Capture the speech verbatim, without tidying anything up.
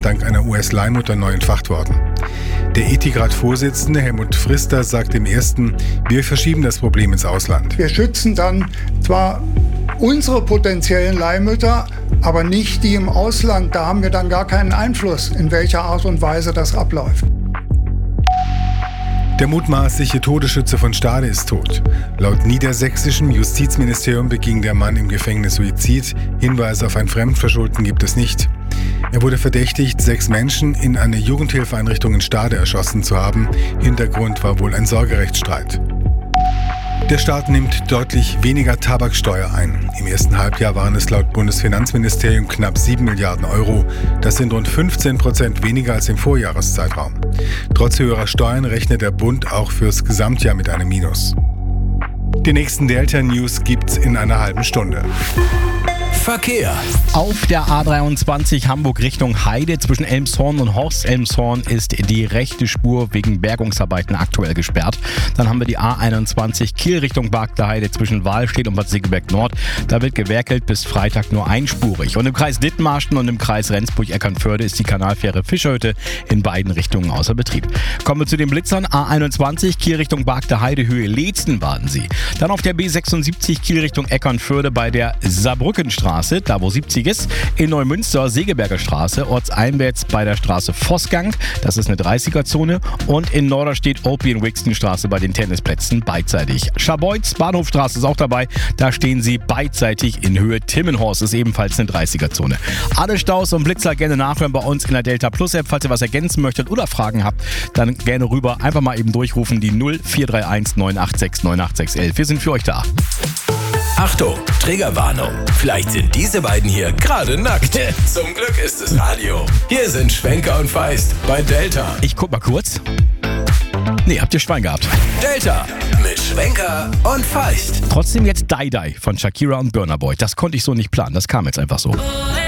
dank einer U S-Leihmutter neu entfacht worden. Der Ethikrat-Vorsitzende Helmut Frister sagt im ersten, wir verschieben das Problem ins Ausland. Wir schützen dann zwar unsere potenziellen Leihmütter, aber nicht die im Ausland. Da haben wir dann gar keinen Einfluss, in welcher Art und Weise das abläuft. Der mutmaßliche Todesschütze von Stade ist tot. Laut niedersächsischem Justizministerium beging der Mann im Gefängnis Suizid. Hinweise auf ein Fremdverschulden gibt es nicht. Er wurde verdächtigt, sechs Menschen in einer Jugendhilfeeinrichtung in Stade erschossen zu haben. Hintergrund war wohl ein Sorgerechtsstreit. Der Staat nimmt deutlich weniger Tabaksteuer ein. Im ersten Halbjahr waren es laut Bundesfinanzministerium knapp sieben Milliarden Euro. Das sind rund fünfzehn Prozent weniger als im Vorjahreszeitraum. Trotz höherer Steuern rechnet der Bund auch fürs Gesamtjahr mit einem Minus. Die nächsten Delta-News gibt's in einer halben Stunde. Verkehr. Auf der A dreiundzwanzig Hamburg Richtung Heide zwischen Elmshorn und Horst Elmshorn ist die rechte Spur wegen Bergungsarbeiten aktuell gesperrt. Dann haben wir die A einundzwanzig Kiel Richtung Barkter Heide zwischen Wahlstedt und Bad Segeberg Nord. Da wird gewerkelt, bis Freitag nur einspurig. Und im Kreis Dithmarschen und im Kreis Rendsburg-Eckernförde ist die Kanalfähre Fischhöte in beiden Richtungen außer Betrieb. Kommen wir zu den Blitzern. A einundzwanzig Kiel Richtung Barkter Heide, Höhe Leetzen warten Sie. Dann auf der B sechsundsiebzig Kiel Richtung Eckernförde bei der Saarbrückenstraße. Da wo siebzig ist, in Neumünster Segeberger Straße, ortseinwärts bei der Straße Vossgang, das ist eine dreißiger-Zone, und in Norderstedt Opien-Wixton-Straße bei den Tennisplätzen beidseitig. Scharbeutz Bahnhofstraße ist auch dabei, da stehen Sie beidseitig in Höhe Timmenhorst, ist ebenfalls eine dreißiger-Zone. Alle Staus und Blitzer gerne nachhören bei uns in der Delta Plus App. Falls ihr was ergänzen möchtet oder Fragen habt, dann gerne rüber, einfach mal eben durchrufen, die null vier drei eins neun acht sechs neun acht sechs elf. Wir sind für euch da. Achtung, Triggerwarnung. Vielleicht sind diese beiden hier gerade nackt. Zum Glück ist es Radio. Hier sind Schwenker und Feist bei Delta. Ich guck mal kurz. Nee, habt ihr Schwein gehabt. Delta mit Schwenker und Feist. Trotzdem jetzt Die Die von Shakira und Burna Boy. Das konnte ich so nicht planen, das kam jetzt einfach so.